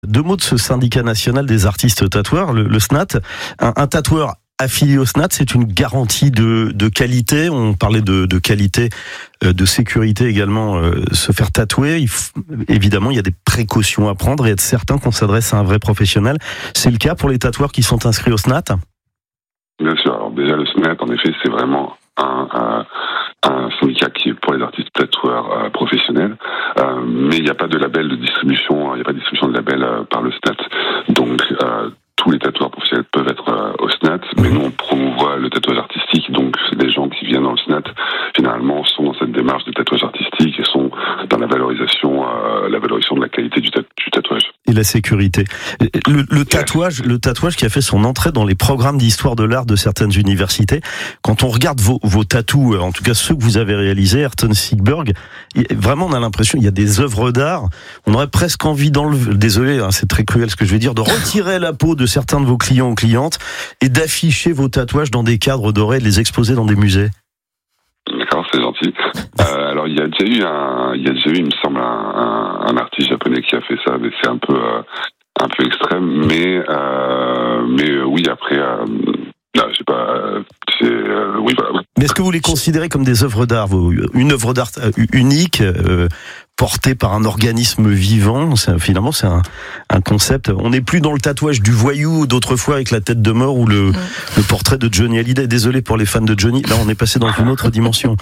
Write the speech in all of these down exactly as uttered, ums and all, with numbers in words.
deux mots de ce syndicat national des artistes tatoueurs, le, le S N A T. Un, un tatoueur affilié au S N A T, c'est une garantie de, de qualité. On parlait de, de qualité, euh, de sécurité également. Euh, se faire tatouer, il f... évidemment, il y a des précautions à prendre et être certain qu'on s'adresse à un vrai professionnel. C'est le cas pour les tatoueurs qui sont inscrits au S N A T ? Bien sûr. Alors déjà, le S N A T, en effet, c'est vraiment un, un, un syndicat qui est pour les artistes tatoueurs euh, professionnels. Euh, mais il n'y a pas de label de distribution, il n'y a pas de distribution de label euh, par le S N A T. Donc, euh, tous les tatoueurs professionnels peuvent être euh, au S N A T, mais nous on promouvoit le tatouage artistique, donc les gens qui viennent dans le S N A T, finalement, sont dans cette démarche de tatouage artistique et sont dans la valorisation, euh, la valorisation de la qualité du, tat- du tatouage. Et la sécurité. Le, le tatouage, le tatouage qui a fait son entrée dans les programmes d'histoire de l'art de certaines universités. Quand on regarde vos, vos tatous, en tout cas ceux que vous avez réalisés, Ayrton Seegberg, vraiment on a l'impression qu'il y a des œuvres d'art. On aurait presque envie d'enlever, désolé, hein, c'est très cruel ce que je vais dire, de retirer la peau de certains de vos clients ou clientes et d'afficher vos tatouages dans des cadres dorés, de les exposer dans des musées. D'accord, c'est gentil. Euh, alors il y a déjà eu un, il y a déjà eu, il me semble, un, un, un artiste japonais qui a fait ça, mais c'est un peu, euh, un peu extrême. Mais, euh, mais euh, oui, après, euh, là, je sais pas, euh, c'est, euh, oui, voilà. Mais est-ce que vous les considérez comme des œuvres d'art, vous, une œuvre d'art unique, euh, portée par un organisme vivant? C'est, finalement, c'est un, un concept. On n'est plus dans le tatouage du voyou d'autrefois avec la tête de mort ou le, mmh. le portrait de Johnny Hallyday. Désolé pour les fans de Johnny. Là, on est passé dans une autre dimension.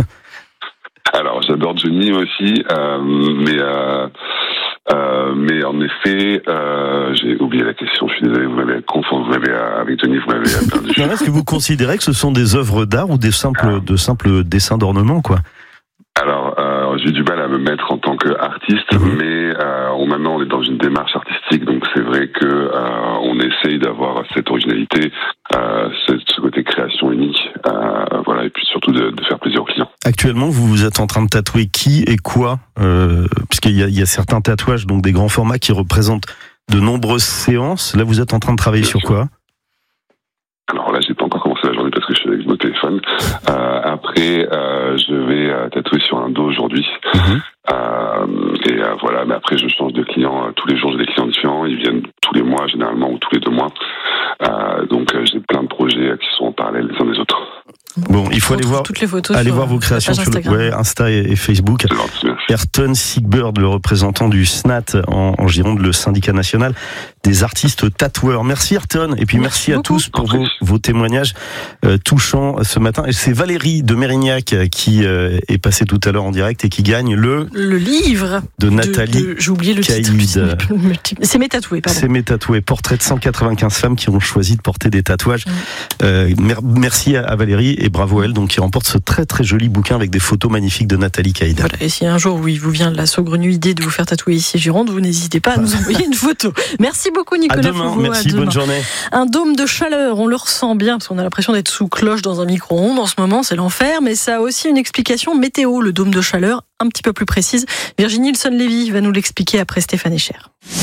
Alors, j'adore Johnny aussi, euh, mais euh, euh, mais en effet, euh, j'ai oublié la question. Je suis désolé, vous m'avez confondu, vous m'avez avec Johnny, vous m'avez perdu. Est-ce que vous considérez que ce sont des œuvres d'art ou des simples, de simples dessins d'ornement, quoi? Alors, euh, j'ai du mal à me mettre en tant qu'artiste, mmh. mais euh, on, maintenant on est dans une démarche artistique, donc c'est vrai que euh, on essaye d'avoir cette originalité, euh, ce, ce côté création unique, euh, voilà, et puis surtout de, de faire plaisir aux clients. Actuellement, vous êtes en train de tatouer qui et quoi, euh, puisqu'il y a, il y a certains tatouages, donc des grands formats qui représentent de nombreuses séances. Là, vous êtes en train de travailler Bien sur sûr. quoi? Alors là, j'ai pas encore commencé la journée parce que je suis avec mon téléphone. Euh, après, euh, je vais euh, tatouer sur un dos aujourd'hui. Mmh. Euh, et euh, voilà, mais après, je change de client. Euh, tous les jours, j'ai des clients différents. Ils viennent tous les mois, généralement, ou tous les deux mois. Euh, donc, euh, j'ai plein de projets euh, qui sont en parallèle les uns des autres. Bon, il faut On aller voir, toutes les photos aller sur, voir vos créations sur le, ouais, Insta et, et Facebook. Ayrton Seegberg, le représentant du S N A T en, en Gironde, le syndicat national des artistes tatoueurs. Merci Ayrton, et puis merci, merci à tous pour vos, vos témoignages euh, touchants ce matin. Et c'est Valérie de Mérignac qui euh, est passée tout à l'heure en direct et qui gagne le le livre de Nathalie. De, de, j'ai oublié le Caïd. titre. C'est mes tatoués, pardon. C'est mes tatoués. Portrait de cent quatre-vingt-quinze femmes qui ont choisi de porter des tatouages. Mmh. Euh, mer- merci à, à Valérie. Et bravo à elle, donc, qui remporte ce très très joli bouquin avec des photos magnifiques de Nathalie Caïd. Voilà, et si un jour où il vous vient la saugrenue idée de vous faire tatouer ici Gironde, vous n'hésitez pas à nous envoyer une photo. Merci beaucoup Nicolas. À demain, Fauveau, merci, à demain. Bonne journée. Un dôme de chaleur, on le ressent bien parce qu'on a l'impression d'être sous cloche dans un micro-ondes en ce moment, c'est l'enfer, mais ça a aussi une explication météo, le dôme de chaleur, un petit peu plus précise. Virginie Hudson-Lévy va nous l'expliquer après Stéphane Echer.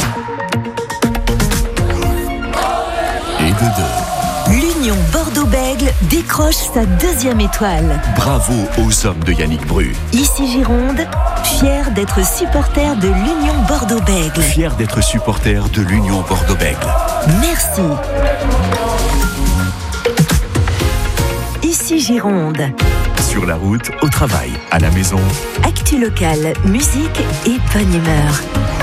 Et de deux. L'Union Bordeaux-Bègles décroche sa deuxième étoile. Bravo aux hommes de Yannick Bru. Ici Gironde, fier d'être supporter de l'Union Bordeaux-Bègles. Fier d'être supporter de l'Union Bordeaux-Bègles. Merci. Ici Gironde. Sur la route, au travail, à la maison. Actu locale, musique et bonne humeur.